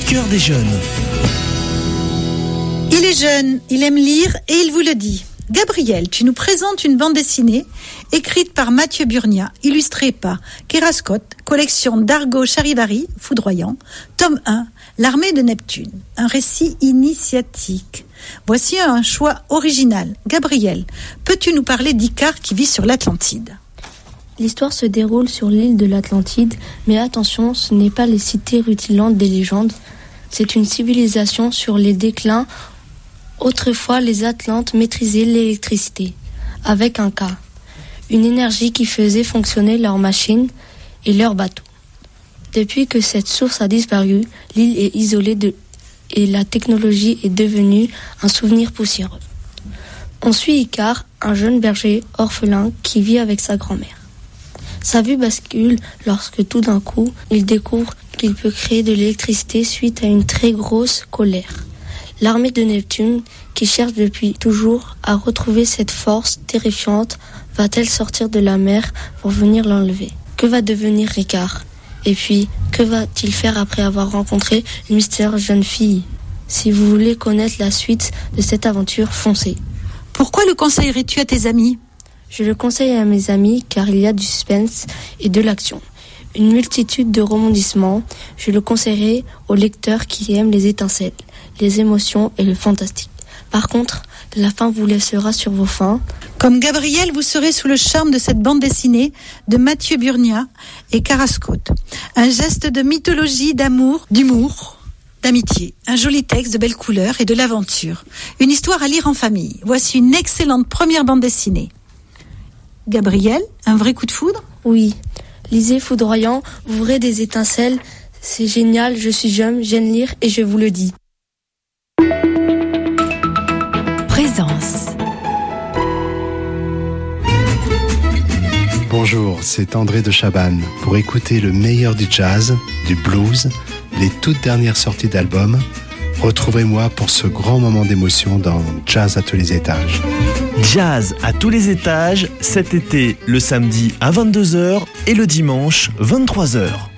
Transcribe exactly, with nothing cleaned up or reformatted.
cœur des jeunes. Il est jeune, il aime lire et il vous le dit. Gabriel, tu nous présentes une bande dessinée écrite par Mathieu Burnia, illustrée par Kera Scott, collection d'Argo Charivari, foudroyant, tome un, L'armée de Neptune, un récit initiatique. Voici un choix original. Gabriel, peux-tu nous parler d'Icare qui vit sur l'Atlantide ? L'histoire se déroule sur l'île de l'Atlantide, mais attention, ce n'est pas les cités rutilantes des légendes, c'est une civilisation sur les déclins. Autrefois, les Atlantes maîtrisaient l'électricité, avec un K, une énergie qui faisait fonctionner leurs machines et leurs bateaux. Depuis que cette source a disparu, l'île est isolée de... et la technologie est devenue un souvenir poussiéreux. On suit Icare, un jeune berger orphelin qui vit avec sa grand-mère. Sa vue bascule lorsque tout d'un coup, il découvre qu'il peut créer de l'électricité suite à une très grosse colère. L'armée de Neptune, qui cherche depuis toujours à retrouver cette force terrifiante, va-t-elle sortir de la mer pour venir l'enlever ? Que va devenir Icare ? Et puis, que va-t-il faire après avoir rencontré une mystérieuse jeune fille ? Si vous voulez connaître la suite de cette aventure, foncez. Pourquoi le conseillerais-tu à tes amis ? Je le conseille à mes amis car il y a du suspense et de l'action. Une multitude de rebondissements. Je le conseillerais aux lecteurs qui aiment les étincelles, les émotions et le fantastique. Par contre, la fin vous laissera sur vos fins. Comme Gabriel, vous serez sous le charme de cette bande dessinée de Mathieu Burnia et Kera Scott. Un geste de mythologie, d'amour, d'humour, d'amitié. Un joli texte de belles couleurs et de l'aventure. Une histoire à lire en famille. Voici une excellente première bande dessinée. Gabriel, un vrai coup de foudre ? Oui. Lisez Foudroyant, vous verrez des étincelles. C'est génial, je suis jeune, j'aime lire et je vous le dis. Présence. Bonjour, c'est André de Chabannes. Pour écouter le meilleur du jazz, du blues, les toutes dernières sorties d'albums, retrouvez-moi pour ce grand moment d'émotion dans Jazz à tous les étages. Jazz à tous les étages, cet été, le samedi à vingt-deux heures et le dimanche vingt-trois heures.